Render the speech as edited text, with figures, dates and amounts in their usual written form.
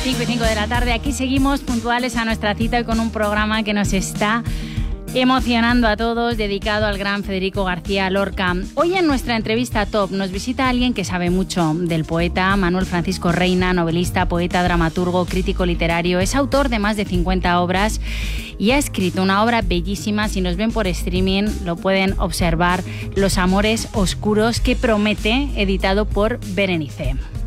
5:05 de la tarde. Aquí seguimos puntuales a nuestra cita y con un programa que nos está emocionando a todos, dedicado al gran Federico García Lorca. Hoy en nuestra entrevista top nos visita alguien que sabe mucho del poeta Manuel Francisco Reina, novelista, poeta, dramaturgo, crítico literario. Es autor de más de 50 obras y ha escrito una obra bellísima. Si nos ven por streaming lo pueden observar, Los amores oscuros que promete, editado por Berenice.